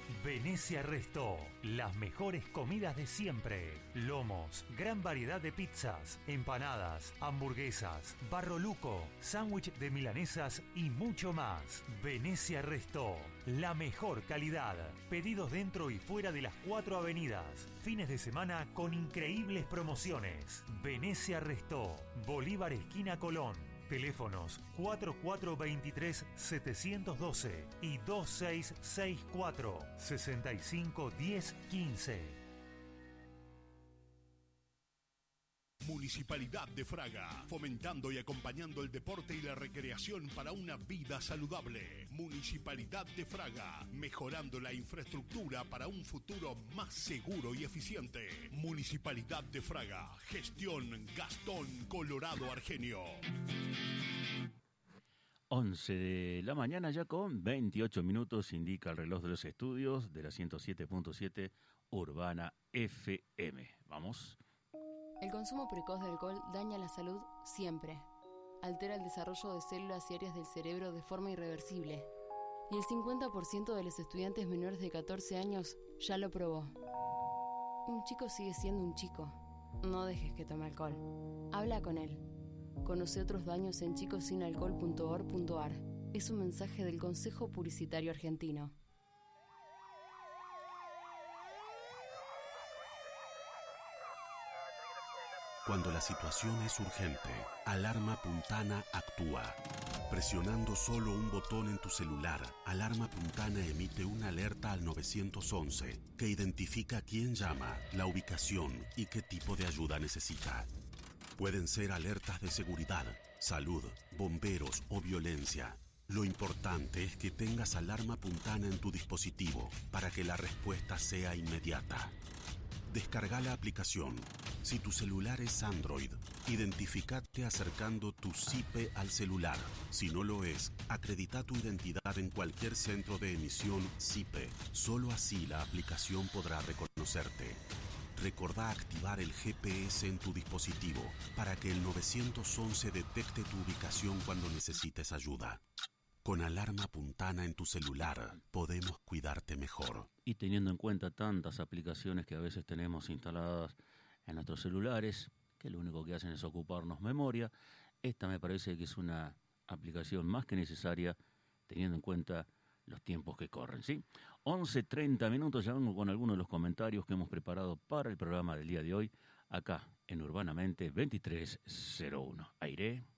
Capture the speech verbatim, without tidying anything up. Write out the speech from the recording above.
Venecia Resto, las mejores comidas de siempre. Lomos, gran variedad de pizzas, empanadas, hamburguesas, barro luco, sándwich de milanesas y mucho más. Venecia Resto, la mejor calidad. Pedidos dentro y fuera de las cuatro avenidas. Fines de semana con increíbles promociones. Venecia Resto, Bolívar esquina Colón. Teléfonos cuatro cuatro dos tres siete uno dos y dos seis seis cuatro, seis cinco uno cero uno cinco. Municipalidad de Fraga, fomentando y acompañando el deporte y la recreación para una vida saludable. Municipalidad de Fraga, mejorando la infraestructura para un futuro más seguro y eficiente. Municipalidad de Fraga, gestión Gastón Colorado Argenio. once de la mañana ya con veintiocho minutos, indica el reloj de los estudios de la ciento siete punto siete Urbana F M. Vamos. El consumo precoz de alcohol daña la salud siempre. Altera el desarrollo de células y áreas del cerebro de forma irreversible. Y el cincuenta por ciento de los estudiantes menores de catorce años ya lo probó. Un chico sigue siendo un chico. No dejes que tome alcohol. Habla con él. Conoce otros daños en chicos sin alcohol punto org punto a r. Es un mensaje del Consejo Publicitario Argentino. Cuando la situación es urgente, Alarma Puntana actúa. Presionando solo un botón en tu celular, Alarma Puntana emite una alerta al nueve once que identifica quién llama, la ubicación y qué tipo de ayuda necesita. Pueden ser alertas de seguridad, salud, bomberos o violencia. Lo importante es que tengas Alarma Puntana en tu dispositivo para que la respuesta sea inmediata. Descarga la aplicación. Si tu celular es Android, identificate acercando tu S I P E al celular. Si no lo es, acredita tu identidad en cualquier centro de emisión S I P E. Solo así la aplicación podrá reconocerte. Recordá activar el G P S en tu dispositivo para que el nueve once detecte tu ubicación cuando necesites ayuda. Con Alarma Puntana en tu celular, podemos cuidarte mejor. Y teniendo en cuenta tantas aplicaciones que a veces tenemos instaladas en nuestros celulares, que lo único que hacen es ocuparnos memoria, esta me parece que es una aplicación más que necesaria, teniendo en cuenta los tiempos que corren, ¿sí? once treinta minutos, ya vengo con algunos de los comentarios que hemos preparado para el programa del día de hoy, acá en Urbanamente veintitrés cero uno. Aire.